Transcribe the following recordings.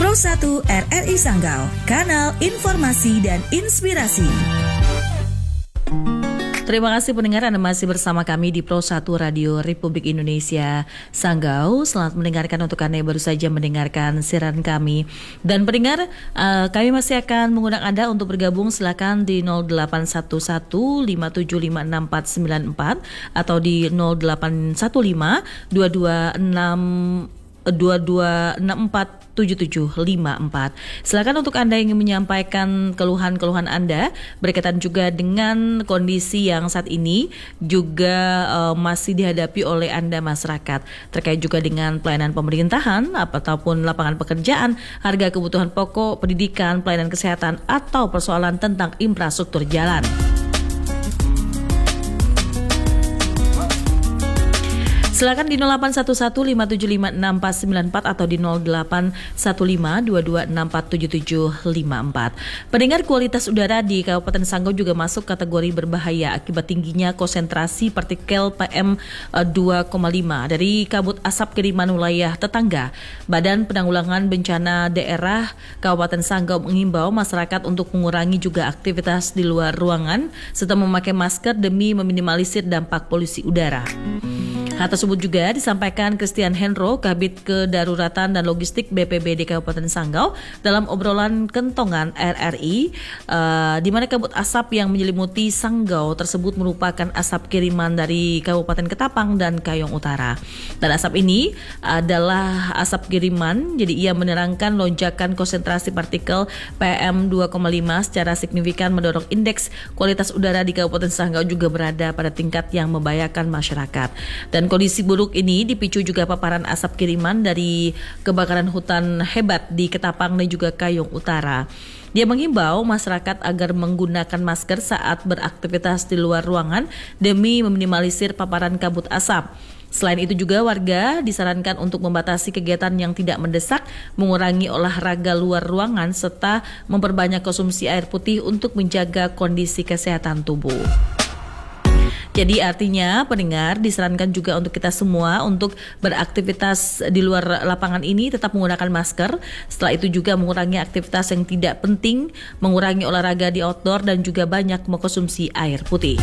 Pro 1 RRI Sanggau, kanal informasi dan inspirasi. Terima kasih pendengar, Anda masih bersama kami di Pro 1 Radio Republik Indonesia Sanggau. Selamat mendengarkan untuk Anda yang baru saja mendengarkan siaran kami. Dan pendengar, kami masih akan mengundang Anda untuk bergabung. Silakan di 0811-5756-494 atau di 0815-2264-7754. Silakan untuk Anda yang ingin menyampaikan keluhan-keluhan Anda berkaitan juga dengan kondisi yang saat ini juga masih dihadapi oleh Anda masyarakat, terkait juga dengan pelayanan pemerintahan ataupun lapangan pekerjaan, harga kebutuhan pokok, pendidikan, pelayanan kesehatan, atau persoalan tentang infrastruktur jalan. Silakan di 0811-5756-494 atau di 0815-2264-7754. Pendengar, kualitas udara di Kabupaten Sanggau juga masuk kategori berbahaya akibat tingginya konsentrasi partikel PM 2,5 dari kabut asap kiriman wilayah tetangga. Badan Penanggulangan Bencana Daerah Kabupaten Sanggau mengimbau masyarakat untuk mengurangi juga aktivitas di luar ruangan serta memakai masker demi meminimalisir dampak polusi udara. Hal tersebut juga disampaikan Christian Hendro, Kabid Kedaruratan dan Logistik BPBD Kabupaten Sanggau dalam obrolan kentongan RRI, di mana kabut asap yang menyelimuti Sanggau tersebut merupakan asap kiriman dari Kabupaten Ketapang dan Kayong Utara. Dan asap ini adalah asap kiriman, jadi ia menerangkan lonjakan konsentrasi partikel PM 2,5 secara signifikan mendorong indeks kualitas udara di Kabupaten Sanggau juga berada pada tingkat yang membahayakan masyarakat. Dan kondisi buruk ini dipicu juga paparan asap kiriman dari kebakaran hutan hebat di Ketapang dan juga Kayong Utara. Dia menghimbau masyarakat agar menggunakan masker saat beraktivitas di luar ruangan demi meminimalisir paparan kabut asap. Selain itu juga warga disarankan untuk membatasi kegiatan yang tidak mendesak, mengurangi olahraga luar ruangan, serta memperbanyak konsumsi air putih untuk menjaga kondisi kesehatan tubuh. Jadi artinya pendengar disarankan juga untuk kita semua untuk beraktivitas di luar lapangan ini tetap menggunakan masker. Setelah itu juga mengurangi aktivitas yang tidak penting, mengurangi olahraga di outdoor dan juga banyak mengkonsumsi air putih.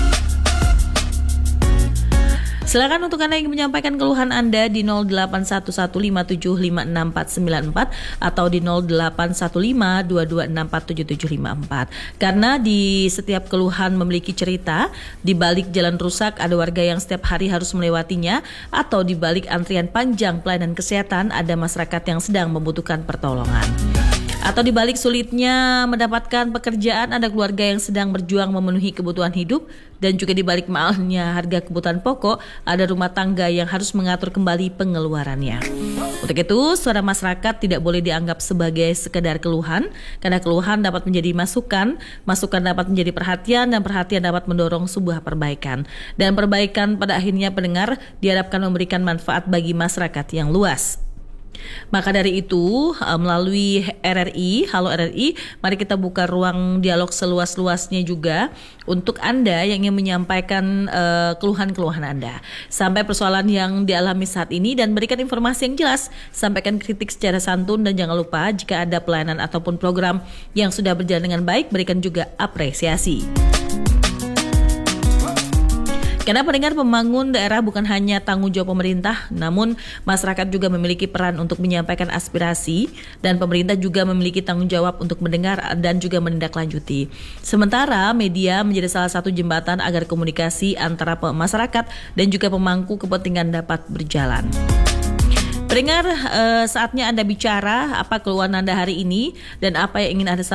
Silakan untuk Anda yang menyampaikan keluhan Anda di 081157564494 atau di 081522647754. Karena di setiap keluhan memiliki cerita, di balik jalan rusak ada warga yang setiap hari harus melewatinya, atau di balik antrian panjang pelayanan kesehatan ada masyarakat yang sedang membutuhkan pertolongan. Atau di balik sulitnya mendapatkan pekerjaan ada keluarga yang sedang berjuang memenuhi kebutuhan hidup, dan juga di balik mahalnya harga kebutuhan pokok ada rumah tangga yang harus mengatur kembali pengeluarannya. Untuk itu, suara masyarakat tidak boleh dianggap sebagai sekedar keluhan, karena keluhan dapat menjadi masukan dapat menjadi perhatian, dan perhatian dapat mendorong sebuah perbaikan. Dan perbaikan pada akhirnya pendengar diharapkan memberikan manfaat bagi masyarakat yang luas. Maka dari itu, melalui RRI, Halo RRI, mari kita buka ruang dialog seluas-luasnya juga untuk Anda yang ingin menyampaikan keluhan-keluhan Anda. Sampai persoalan yang dialami saat ini dan berikan informasi yang jelas, sampaikan kritik secara santun, dan jangan lupa jika ada pelayanan ataupun program yang sudah berjalan dengan baik, berikan juga apresiasi. Karena pendengar, membangun daerah bukan hanya tanggung jawab pemerintah, namun masyarakat juga memiliki peran untuk menyampaikan aspirasi, dan pemerintah juga memiliki tanggung jawab untuk mendengar dan juga menindaklanjuti. Sementara media menjadi salah satu jembatan agar komunikasi antara masyarakat dan juga pemangku kepentingan dapat berjalan. Pendengar, saatnya Anda bicara apa keluhan Anda hari ini dan apa yang ingin Anda sampaikan